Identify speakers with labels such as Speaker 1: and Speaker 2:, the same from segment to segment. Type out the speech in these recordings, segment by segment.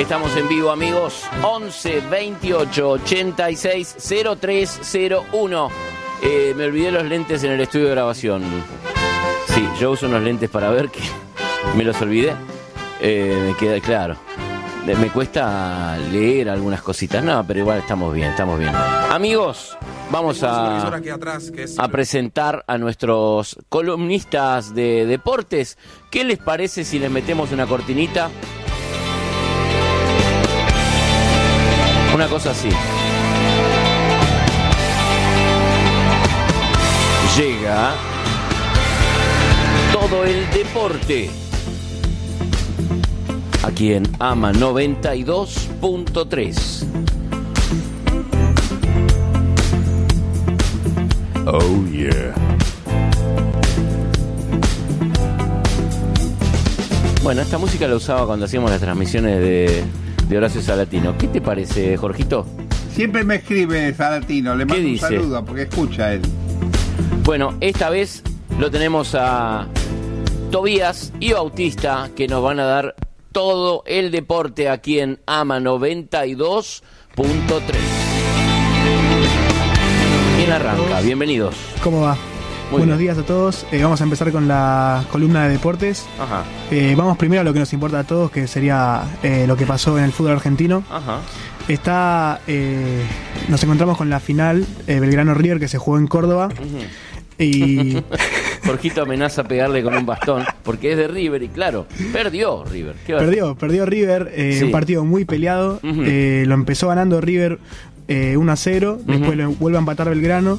Speaker 1: Estamos en vivo, amigos. 11 28 86 0301. Me olvidé los lentes en el estudio de grabación. Sí, yo uso unos lentes para ver, que me los olvidé. Me queda claro. Me cuesta leer algunas cositas. No, pero igual estamos bien, estamos bien. Amigos, vamos a presentar a nuestros columnistas de deportes. ¿Qué les parece si les metemos una cortinita? Una cosa así. Llega todo el deporte aquí en AMA 92.3. Oh yeah. Bueno, esta música la usaba cuando hacíamos las transmisiones de Horacio Salatino. ¿Qué te parece, Jorgito?
Speaker 2: Siempre me escribe Salatino, le mando un saludo porque escucha él.
Speaker 1: Bueno, esta vez lo tenemos a Tobías y Bautista, que nos van a dar todo el deporte aquí en AMA 92.3. ¿Quién arranca? Bienvenidos.
Speaker 3: ¿Cómo va? Buenos días a todos. Vamos a empezar con la columna de deportes.
Speaker 1: Ajá.
Speaker 3: Vamos primero a lo que nos importa a todos, que sería lo que pasó en el fútbol argentino.
Speaker 1: Ajá.
Speaker 3: Nos encontramos con la final Belgrano River, que se jugó en Córdoba.
Speaker 1: Uh-huh.
Speaker 3: Y
Speaker 1: Jorgito amenaza a pegarle con un bastón porque es de River y claro, perdió River.
Speaker 3: Perdió River, sí. Un partido muy peleado.
Speaker 1: Uh-huh.
Speaker 3: Lo empezó ganando River 1-0, después lo vuelve a empatar Belgrano.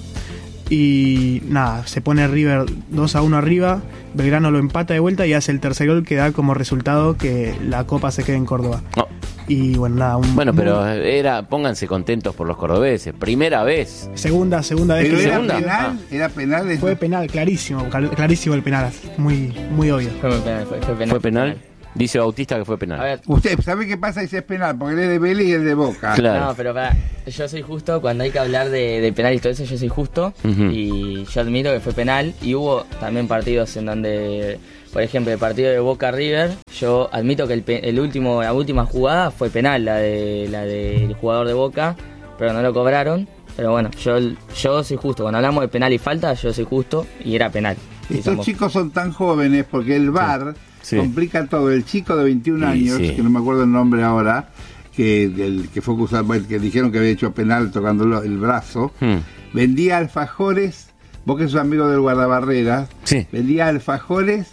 Speaker 3: Y nada, se pone River 2-1 arriba, Belgrano lo empata de vuelta y hace el tercer gol, que da como resultado que la Copa se quede en Córdoba. No. Y bueno, nada.
Speaker 1: Pero pónganse contentos por los cordobeses. Primera vez.
Speaker 3: Segunda vez.
Speaker 2: ¿Pero era penal? ¿Era penal eso?
Speaker 3: Fue penal, clarísimo el penal. Muy obvio.
Speaker 1: Fue penal. Dice Bautista que fue penal.
Speaker 4: A ver,
Speaker 2: usted sabe qué pasa si es penal, porque él es de Vélez y él de Boca.
Speaker 1: Claro.
Speaker 4: No, pero yo soy justo, cuando hay que hablar de penal y todo eso, yo soy justo. Uh-huh. Y yo admito que fue penal. Y hubo también partidos en donde, por ejemplo, el partido de Boca River, yo admito que la última jugada fue penal, la del jugador de Boca, pero no lo cobraron. Pero bueno, yo soy justo. Cuando hablamos de penal y falta, yo soy justo y era penal.
Speaker 2: Estos chicos son tan jóvenes porque el VAR... Sí. Complica todo. El chico de 21 años, sí. Que no me acuerdo el nombre ahora, que fue acusado, que dijeron que había hecho penal tocando el brazo, vendía alfajores, vos que sos amigo del guardabarreras,
Speaker 1: sí.
Speaker 2: Vendía alfajores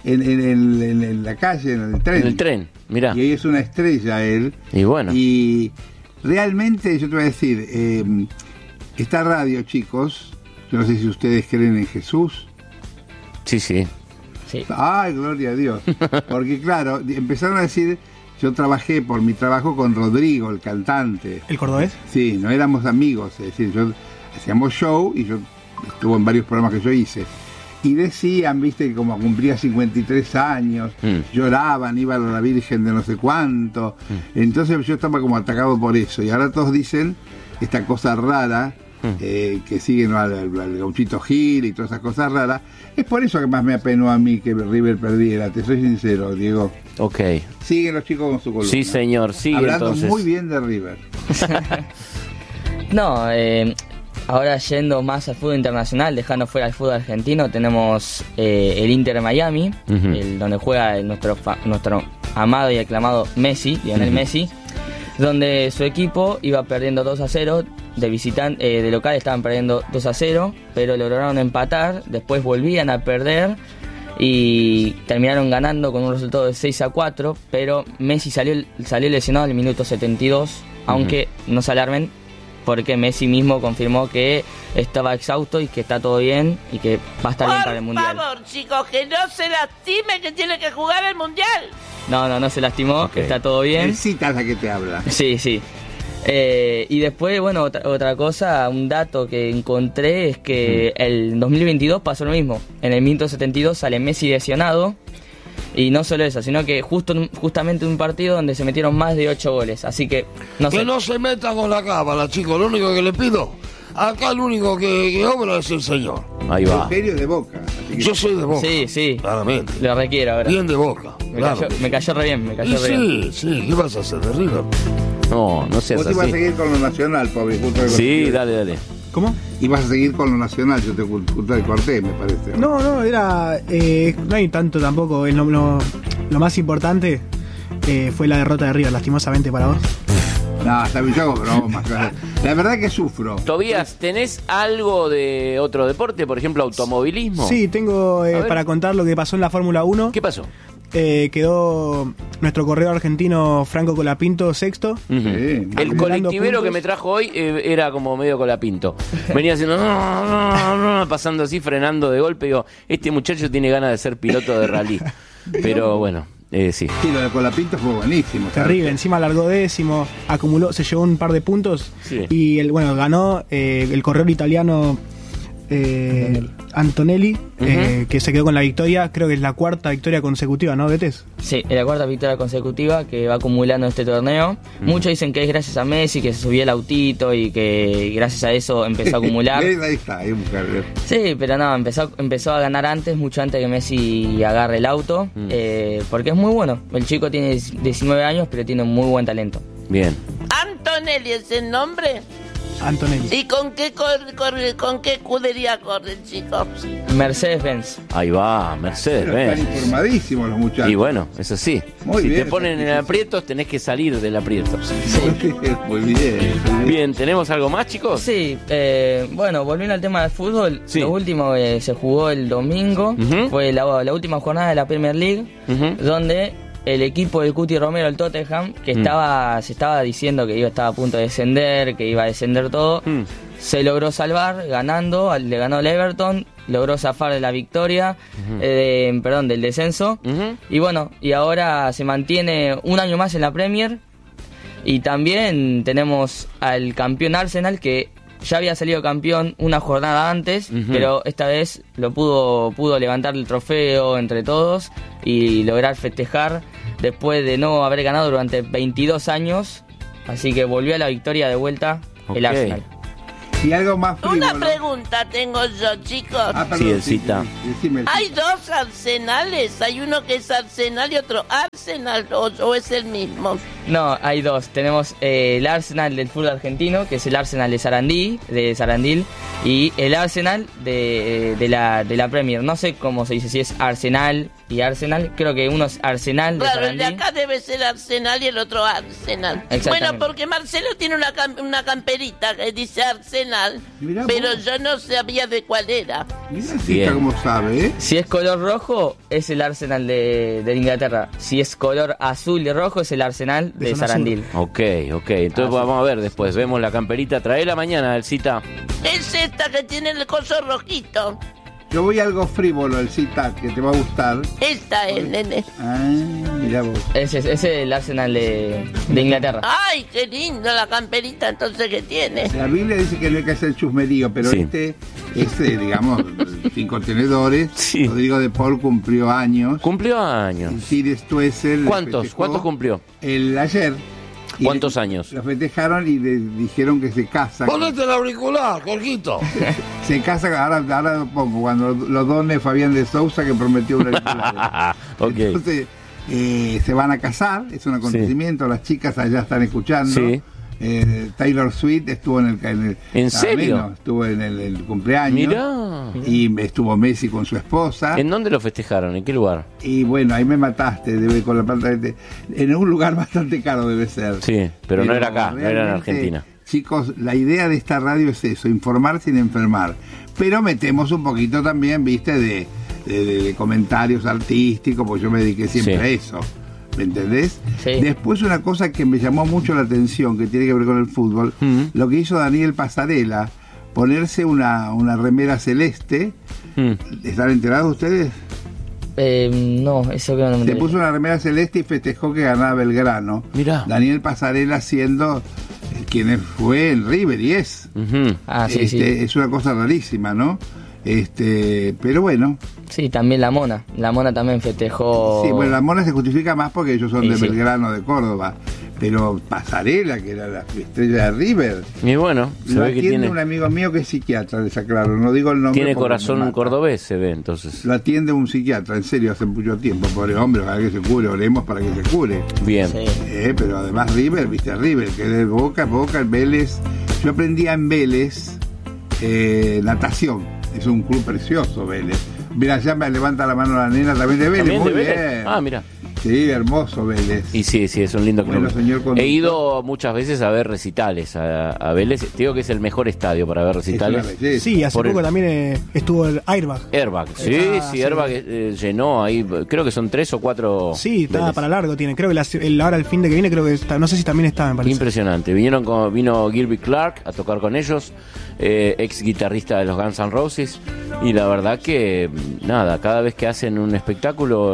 Speaker 2: en la calle, en el tren.
Speaker 1: En el tren, mirá.
Speaker 2: Y ahí es una estrella él.
Speaker 1: Y bueno.
Speaker 2: Y realmente, yo te voy a decir, esta radio, chicos, yo no sé si ustedes creen en Jesús.
Speaker 1: Sí.
Speaker 4: Sí.
Speaker 2: Ay, gloria a Dios. Porque claro, empezaron a decir, yo trabajé por mi trabajo con Rodrigo, el cantante.
Speaker 3: ¿El cordobés?
Speaker 2: Sí, no éramos amigos, es decir, hacíamos show y yo estuve en varios programas que yo hice. Y decían, viste, que como cumplía 53 años, lloraban, iban a la Virgen de no sé cuánto. Entonces yo estaba como atacado por eso. Y ahora todos dicen esta cosa rara, que siguen al Gauchito Gil y todas esas cosas raras. Es por eso que más me apenó a mí que River perdiera, te soy sincero, Diego.
Speaker 1: Ok.
Speaker 2: Siguen los chicos con su columna.
Speaker 1: Sí, señor, sigue
Speaker 2: hablando
Speaker 1: entonces.
Speaker 2: Muy bien de River.
Speaker 4: No, ahora yendo más al fútbol internacional, dejando fuera el fútbol argentino, tenemos el Inter de Miami, donde juega nuestro amado y aclamado Messi, Lionel Messi, donde su equipo iba perdiendo 2-0, de local estaban perdiendo 2-0, pero lograron empatar, después volvían a perder y terminaron ganando con un resultado de 6-4, pero Messi salió lesionado al minuto 72, aunque no se alarmen, porque Messi mismo confirmó que estaba exhausto y que está todo bien y que va a estar bien para el Mundial.
Speaker 5: Por favor, chicos, que no se lastime, que tiene que jugar el Mundial.
Speaker 4: No se lastimó, okay. Está todo bien.
Speaker 2: Es Cita la que te habla.
Speaker 4: Sí. Y después, bueno, otra cosa, un dato que encontré es que el 2022 pasó lo mismo. En el minuto 72 sale Messi lesionado. Y no solo eso, sino que justamente un partido donde se metieron más de 8 goles. Así que
Speaker 6: no se metan con la cábala, chicos. Lo único que les pido, acá el único que obra es el Señor.
Speaker 1: Ahí va.
Speaker 2: Eugenio de Boca.
Speaker 6: Yo soy de Boca.
Speaker 4: Sí.
Speaker 6: Claramente.
Speaker 4: Lo requiero ahora.
Speaker 6: Bien de Boca. Claro.
Speaker 4: Me cayó re bien, me cayó re bien.
Speaker 6: Sí, ¿qué vas a hacer de River?
Speaker 1: No seas
Speaker 2: Vos ibas a
Speaker 1: así.
Speaker 2: seguir con lo nacional, pobre. Justo
Speaker 1: Sí, dale.
Speaker 3: ¿Cómo?
Speaker 2: Ibas a seguir con lo nacional, yo te justo de corté, me parece.
Speaker 3: No, era. No hay tanto tampoco. Lo más importante fue la derrota de River, lastimosamente para vos.
Speaker 2: No, está bien, yo hago bromas. La verdad que sufro.
Speaker 1: Tobías, ¿tenés algo de otro deporte? Por ejemplo, automovilismo.
Speaker 3: Sí, tengo
Speaker 1: ver.
Speaker 3: para contar lo que pasó en la Fórmula 1.
Speaker 1: ¿Qué pasó?
Speaker 3: Quedó nuestro corredor argentino Franco Colapinto sexto.
Speaker 1: Ujú.
Speaker 2: Sí,
Speaker 1: El
Speaker 3: acumulando
Speaker 1: colectivero
Speaker 3: puntos.
Speaker 1: que me trajo hoy era como medio colapinto. Venía haciendo pasando así, frenando de golpe. Digo, este muchacho tiene ganas de ser piloto de rally. Pero bueno, sí.
Speaker 2: Sí, lo de Colapinto fue buenísimo.
Speaker 3: Terrible, encima largó décimo, se llevó un par de puntos
Speaker 1: Sí.
Speaker 3: y ganó el corredor italiano Antonelli, que se quedó con la victoria. Creo que es la cuarta victoria consecutiva, ¿no, Betes?
Speaker 4: Sí, es la cuarta victoria consecutiva que va acumulando este torneo. Muchos dicen que es gracias a Messi, que se subió el autito y que gracias a eso empezó a acumular.
Speaker 2: Ahí está, ahí mujer.
Speaker 4: Sí, pero no, empezó a ganar mucho antes que Messi agarre el auto, porque es muy bueno. El chico tiene 19 años, pero tiene muy buen talento.
Speaker 1: Bien.
Speaker 5: Antonelli es el nombre.
Speaker 3: Antonelli.
Speaker 5: ¿Y con qué corre, con qué escudería corre el chico?
Speaker 4: Mercedes-Benz.
Speaker 1: Ahí va, Mercedes,
Speaker 2: Pero están
Speaker 1: ven.
Speaker 2: informadísimos los muchachos.
Speaker 1: Y bueno, eso sí.
Speaker 2: Muy
Speaker 1: si
Speaker 2: bien,
Speaker 1: te ponen en
Speaker 2: sí.
Speaker 1: aprietos, tenés que salir del aprieto.
Speaker 2: Muy bien.
Speaker 1: Bien, ¿tenemos algo más, chicos?
Speaker 4: Sí, bueno, volviendo al tema del fútbol,
Speaker 1: Sí.
Speaker 4: lo último que se jugó el domingo
Speaker 1: Ujú.
Speaker 4: fue la última jornada de la Premier League,
Speaker 1: Ujú.
Speaker 4: donde el equipo del Cuti Romero, el Tottenham, que se estaba diciendo que estaba a punto de descender, que iba a descender todo, se logró salvar ganando, le ganó al Everton, logró zafar de la victoria, del descenso.
Speaker 1: Ujú.
Speaker 4: Y bueno, y ahora se mantiene un año más en la Premier. Y también tenemos al campeón Arsenal, que ya había salido campeón una jornada antes,
Speaker 1: Ujú.
Speaker 4: pero esta vez lo pudo levantar el trofeo entre todos y lograr festejar después de no haber ganado durante 22 años. Así que volvió a la victoria de vuelta el
Speaker 1: Ok.
Speaker 4: Arsenal.
Speaker 2: Y algo más frívolo.
Speaker 5: Una pregunta tengo yo, chicos.
Speaker 2: Ah, perdón,
Speaker 1: Sí, el cita.
Speaker 2: decime.
Speaker 5: ¿Hay dos Arsenales? ¿Hay uno que es Arsenal y otro Arsenal? ¿O es el mismo?
Speaker 4: No, hay dos. Tenemos el Arsenal del fútbol argentino, que es el Arsenal de Sarandil, y el Arsenal de la Premier. No sé cómo se dice, si es Arsenal y Arsenal. Creo que uno es Arsenal de
Speaker 5: Claro, el de
Speaker 4: Sarandí.
Speaker 5: acá debe ser Arsenal y el otro Arsenal.
Speaker 4: Exactamente.
Speaker 5: Bueno, porque Marcelo tiene una camperita que dice Arsenal,
Speaker 2: Mirá
Speaker 5: pero
Speaker 2: vos.
Speaker 5: yo no sabía de cuál era.
Speaker 2: Mirá,
Speaker 1: Bien.
Speaker 2: Cita, como sabe, ¿eh?
Speaker 4: Si es color rojo, es el Arsenal de Inglaterra. Si es color azul y rojo, es el Arsenal de
Speaker 3: zona
Speaker 4: Sarandil.
Speaker 1: Ok. Entonces vamos a ver después. Vemos la camperita. Traela mañana, el cita.
Speaker 5: Es esta que tiene el coso rojito.
Speaker 2: Yo voy a algo frívolo, el cita, que te va a gustar.
Speaker 5: Esta es, nene.
Speaker 2: Ah, mirá vos.
Speaker 4: Ese es el Arsenal de Inglaterra.
Speaker 5: Ay, qué lindo la camperita entonces que tiene.
Speaker 2: La Biblia dice que no hay que hacer chusmerío, pero
Speaker 1: Sí.
Speaker 2: digamos, sin contenedores.
Speaker 1: Sí.
Speaker 2: Rodrigo de Paul cumplió años.
Speaker 1: Cumplió años.
Speaker 2: Siri Stuessel
Speaker 1: ¿Cuántos?
Speaker 2: festejó
Speaker 1: ¿Cuántos cumplió?
Speaker 2: El ayer. Y
Speaker 1: ¿Cuántos años?
Speaker 2: Lo festejaron y le dijeron que se casa.
Speaker 6: Ponete el auricular, Jorgito.
Speaker 2: Se casa, ahora lo pongo, cuando lo done Fabián de Sousa, que prometió un auricular.
Speaker 1: Ok.
Speaker 2: Entonces, se van a casar, es un acontecimiento, las chicas allá están escuchando.
Speaker 1: Sí.
Speaker 2: Taylor Swift estuvo en el
Speaker 1: ¿En serio?
Speaker 2: Menos, estuvo en el cumpleaños.
Speaker 1: Mirá.
Speaker 2: Y estuvo Messi con su esposa.
Speaker 1: ¿En dónde lo festejaron? ¿En qué lugar?
Speaker 2: Y bueno, ahí me mataste, con la plata en un lugar bastante caro debe ser.
Speaker 1: Sí, pero no era acá, no era en
Speaker 2: realmente,
Speaker 1: Argentina.
Speaker 2: Chicos, la idea de esta radio es eso, informar sin enfermar. Pero metemos un poquito también, viste, de comentarios artísticos, porque yo me dediqué siempre
Speaker 1: Sí.
Speaker 2: a eso. ¿Me entendés?
Speaker 4: Sí.
Speaker 2: Después una cosa que me llamó mucho la atención, que tiene que ver con el fútbol, lo que hizo Daniel Pasarela, ponerse una remera celeste. ¿Están enterados ustedes?
Speaker 4: No, eso creo que no me
Speaker 2: Se
Speaker 4: lo
Speaker 2: puso
Speaker 4: dije.
Speaker 2: una remera celeste y festejó que ganaba Belgrano.
Speaker 1: Mirá.
Speaker 2: Daniel Pasarela siendo quien fue en River y es.
Speaker 1: Ujú.
Speaker 4: Ah, sí, sí.
Speaker 2: Es una cosa rarísima, ¿no? Pero bueno,
Speaker 4: Sí, también la Mona. La Mona también festejó.
Speaker 2: sí, bueno, la Mona se justifica más porque ellos son
Speaker 4: Sí,
Speaker 2: de
Speaker 4: sí.
Speaker 2: Belgrano, de Córdoba. pero Pasarela, que era la estrella de River,
Speaker 1: Y bueno, se
Speaker 2: lo
Speaker 1: ve que
Speaker 2: atiende
Speaker 1: tiene,
Speaker 2: un amigo mío que es psiquiatra, les aclaro, no digo el nombre.
Speaker 1: tiene
Speaker 2: porque me
Speaker 1: corazón
Speaker 2: mata.
Speaker 1: cordobés, se ve entonces.
Speaker 2: Lo atiende un psiquiatra, en serio, hace mucho tiempo, pobre hombre, ojalá que se cure, oremos para que se cure.
Speaker 1: Bien.
Speaker 4: Sí.
Speaker 2: Pero además River, viste, River, que es Boca, el Vélez. Yo aprendía en Vélez natación, es un club precioso Vélez. Mira, ya me levanta la mano la nena también de Vélez,
Speaker 1: ¿También
Speaker 2: muy
Speaker 1: de Vélez?
Speaker 2: bien.
Speaker 1: Ah, mira.
Speaker 2: Sí, hermoso Vélez.
Speaker 1: Y sí, es un lindo club.
Speaker 2: Bueno, señor conductor.
Speaker 1: He ido muchas veces a ver recitales a Vélez. Te digo que es el mejor estadio para ver
Speaker 2: Es una
Speaker 1: recitales.
Speaker 2: belleza.
Speaker 3: Sí, hace
Speaker 1: Por
Speaker 3: poco
Speaker 1: el-
Speaker 3: también estuvo el Airbag.
Speaker 1: Airbag, sí,
Speaker 3: Sí.
Speaker 1: Airbag llenó ahí, creo que son 3 o 4.
Speaker 3: Sí, está
Speaker 1: Vélez.
Speaker 3: para largo tiene. Creo que ahora el fin de que viene, creo que está, no sé si también está, me parece.
Speaker 1: Impresionante. Vino Gilby Clark a tocar con ellos, ex guitarrista de los Guns N' Roses, y la verdad que nada, cada vez que hacen un espectáculo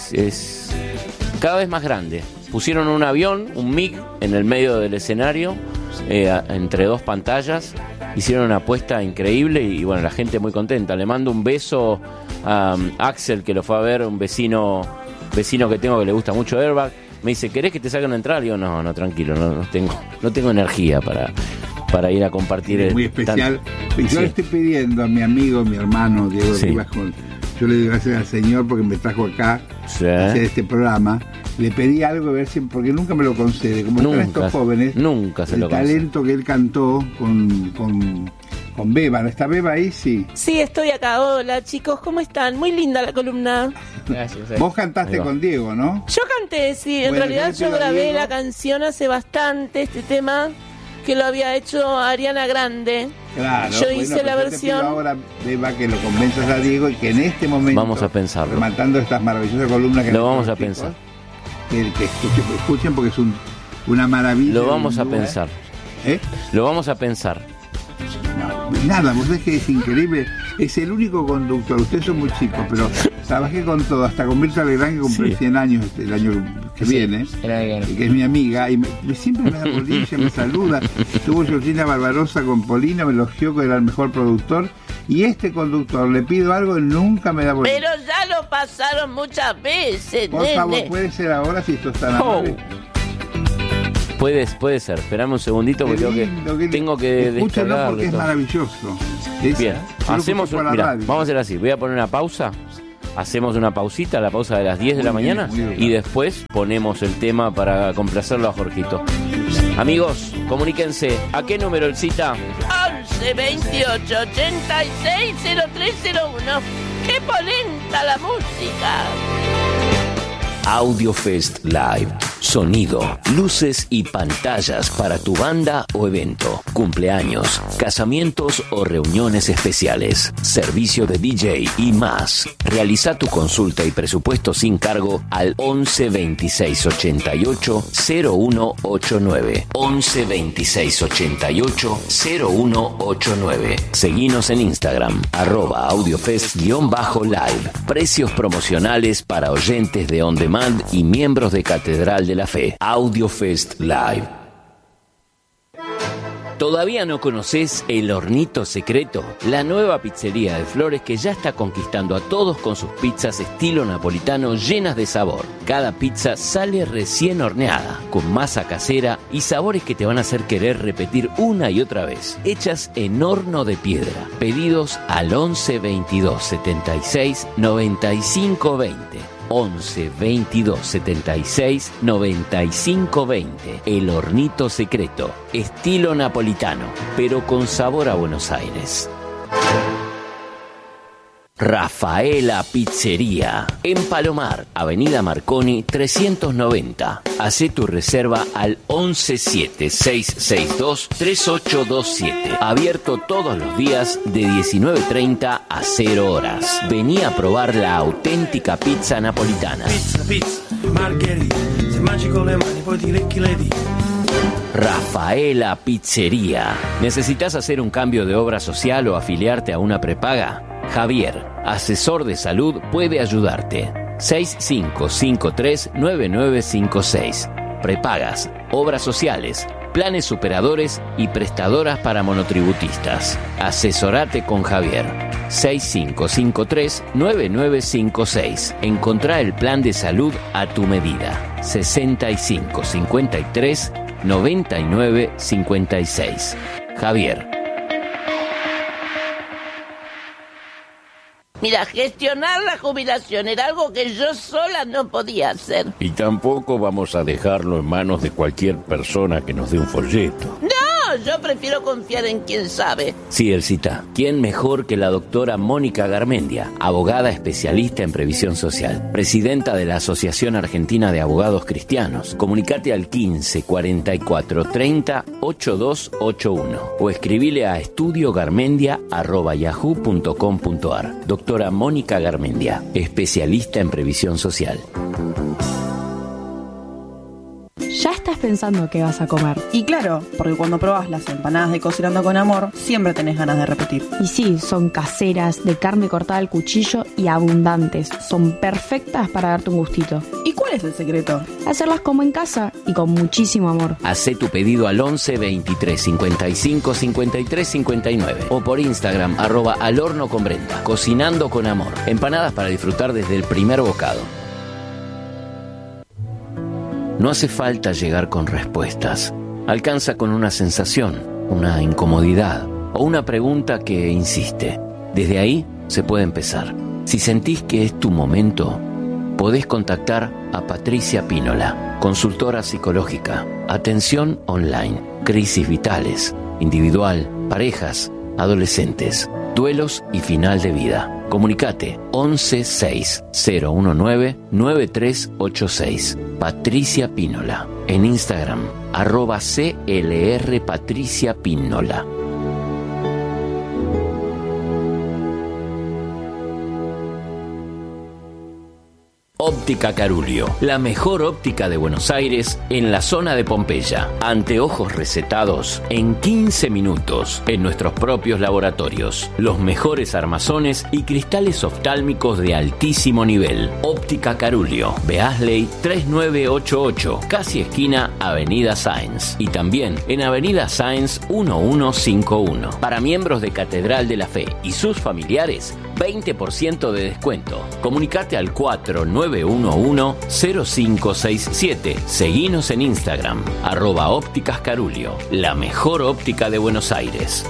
Speaker 1: es cada vez más grande. Pusieron un avión, un MiG, en el medio del escenario, entre dos pantallas, hicieron una apuesta increíble y bueno, la gente muy contenta. Le mando un beso a Axel, que lo fue a ver, un vecino que tengo que le gusta mucho Airbag. Me dice, ¿querés que te saque una entrada? Le digo, no, tranquilo, no tengo energía para ir a compartir.
Speaker 2: Es muy especial. Y yo
Speaker 1: Sí.
Speaker 2: le estoy pidiendo a mi amigo, mi hermano Diego
Speaker 1: Sí.
Speaker 2: Rivas, yo le doy gracias al Señor porque me trajo acá
Speaker 1: Sí.
Speaker 2: a hacer este programa. Le pedí algo a ver si, porque nunca me lo concede, como están estos jóvenes,
Speaker 1: nunca se
Speaker 2: el
Speaker 1: lo concede.
Speaker 2: talento que él cantó con Beba. ¿No está Beba ahí? Sí.
Speaker 5: Sí, estoy acá. Hola, chicos, ¿cómo están? Muy linda la columna.
Speaker 4: Gracias.
Speaker 2: Vos cantaste
Speaker 1: Ahí va.
Speaker 2: con Diego, ¿no?
Speaker 5: Yo canté, sí. En
Speaker 2: Bueno,
Speaker 5: realidad
Speaker 2: yo le
Speaker 5: yo
Speaker 2: pido a
Speaker 5: grabé
Speaker 2: Diego-
Speaker 5: la canción hace bastante, este tema, que lo había hecho Ariana Grande.
Speaker 2: Claro.
Speaker 5: Yo hice
Speaker 2: pero
Speaker 5: la
Speaker 2: yo te
Speaker 5: versión.
Speaker 2: pido ahora, Beba, que lo convenzas a Diego y que en este momento,
Speaker 1: Vamos a pensarlo.
Speaker 2: rematando estas maravillosas columnas que
Speaker 1: Lo
Speaker 2: nos
Speaker 1: vamos
Speaker 2: hacen
Speaker 1: a
Speaker 2: los
Speaker 1: pensar.
Speaker 2: chicos, que escuchen porque es una maravilla.
Speaker 1: Lo vamos a
Speaker 2: un lugar.
Speaker 1: pensar.
Speaker 2: ¿Eh?
Speaker 1: Lo vamos a pensar.
Speaker 2: No, nada, vos ves que es increíble. Es el único conductor. Ustedes son muy chicos, pero trabajé con todo, hasta con Mirta Legrand, que cumple
Speaker 1: Sí.
Speaker 2: 100 años el año que viene, que es mi amiga, y siempre me da bolilla, me saluda. Estuvo Georgina Barbarosa con Polino, me elogió que era el mejor productor. Y este conductor, le pido algo y nunca me da bolilla.
Speaker 5: Pero ya lo pasaron muchas veces,
Speaker 2: Por favor,
Speaker 5: nene.
Speaker 2: puede ser ahora si esto está
Speaker 1: Oh.
Speaker 2: amable.
Speaker 1: Puede ser. Esperame un segundito porque tengo que
Speaker 2: Escúchenlo
Speaker 1: descargarlo
Speaker 2: porque
Speaker 1: y
Speaker 2: es
Speaker 1: todo.
Speaker 2: maravilloso.
Speaker 1: Bien,
Speaker 2: yo lo
Speaker 1: hacemos
Speaker 2: escucho por la
Speaker 1: mirá,
Speaker 2: radio.
Speaker 1: vamos a hacer así. Voy a poner una pausa. Hacemos una pausita, la pausa de las 10 de la
Speaker 2: Muy bien,
Speaker 1: mañana,
Speaker 2: muy bien.
Speaker 1: y después ponemos el tema para complacerlo a Jorgito. Amigos, comuníquense. ¿A qué número el cita?
Speaker 5: 11 28 86 0301. ¡Qué polenta la música!
Speaker 1: AudioFest Live. Sonido, luces y pantallas para tu banda o evento, cumpleaños, casamientos o reuniones especiales, servicio de DJ y más. Realiza tu consulta y presupuesto sin cargo al 11 26 88 0189. 11 26 88 0189. Seguinos en Instagram, @audiofest_live. Precios promocionales para oyentes de On Demand y miembros de Catedral de la Fe. AudioFest Live. ¿Todavía no conoces El Hornito Secreto? La nueva pizzería de Flores que ya está conquistando a todos con sus pizzas estilo napolitano llenas de sabor. Cada pizza sale recién horneada, con masa casera y sabores que te van a hacer querer repetir una y otra vez. Hechas en horno de piedra. Pedidos al 11 22 76 95 20. 11 22 76 95 20. El Hornito Secreto. Estilo napolitano, pero con sabor a Buenos Aires. Rafaela Pizzería, en Palomar, Avenida Marconi 390. Hacé tu reserva al 1176623827. Abierto todos los días de 19:30 a 0 horas. Vení a probar la auténtica pizza napolitana.
Speaker 7: Pizza, margherita, se mangi con le mani poi ti lecchi le dita.
Speaker 1: Rafaela Pizzería. ¿Necesitas hacer un cambio de obra social o afiliarte a una prepaga? Javier, asesor de salud, puede ayudarte. 6553-9956. Prepagas, obras sociales, planes superadores y prestadoras para monotributistas. Asesorate con Javier. 6553-9956. Encontrá el plan de salud a tu medida. 6553-9956. Javier.
Speaker 5: Mira, gestionar la jubilación era algo que yo sola no podía hacer.
Speaker 8: Y tampoco vamos a dejarlo en manos de cualquier persona que nos dé un folleto.
Speaker 5: No, yo prefiero confiar en quien sabe.
Speaker 1: Sí, Elcita. ¿Quién mejor que la doctora Mónica Garmendia, abogada especialista en previsión social, presidenta de la Asociación Argentina de Abogados Cristianos? Comunicate al 15 44 30 8281 o escribile a estudiogarmendia@yahoo.com.ar. Doctora Mónica Garmendia, especialista en previsión social.
Speaker 9: Ya estás pensando qué vas a comer.
Speaker 10: Y claro, porque cuando probás las empanadas de Cocinando con Amor, siempre tenés ganas de repetir.
Speaker 9: Y sí, son caseras, de carne cortada al cuchillo y abundantes. Son perfectas para darte un gustito.
Speaker 10: ¿Y cuál es el secreto?
Speaker 9: Hacerlas como en casa y con muchísimo amor.
Speaker 1: Hacé tu pedido al 11 23 55 53 59 o por Instagram @alhornoconbrenda. Cocinando con Amor. Empanadas para disfrutar desde el primer bocado. No hace falta llegar con respuestas. Alcanza con una sensación, una incomodidad o una pregunta que insiste. Desde ahí se puede empezar. Si sentís que es tu momento, podés contactar a Patricia Pínola, consultora psicológica, atención online, crisis vitales, individual, parejas, adolescentes, duelos y final de vida. Comunicate 11 6 019 9386. Patricia Pínola. En Instagram, @CLR Patricia Pínola. Óptica Carulio, la mejor óptica de Buenos Aires en la zona de Pompeya. Anteojos recetados en 15 minutos en nuestros propios laboratorios. Los mejores armazones y cristales oftálmicos de altísimo nivel. Óptica Carulio, Beasley 3988, casi esquina Avenida Sáenz. Y también en Avenida Sáenz 1151. Para miembros de Catedral de la Fe y sus familiares, 20% de descuento. Comunicate al 4911-0567. Seguinos en Instagram, @ópticas Carulio, la mejor óptica de Buenos Aires.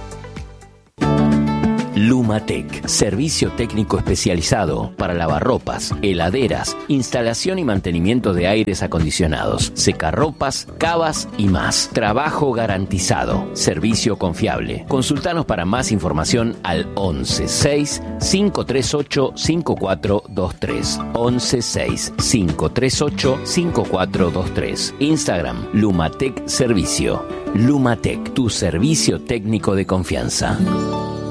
Speaker 1: Lumatec, servicio técnico especializado para lavarropas, heladeras, instalación y mantenimiento de aires acondicionados, secarropas, cavas y más. Trabajo garantizado, servicio confiable. Consultanos para más información al 11 6 538 5423. 11 6 538 5423. Instagram, Lumatec Servicio. Lumatec, tu servicio técnico de confianza.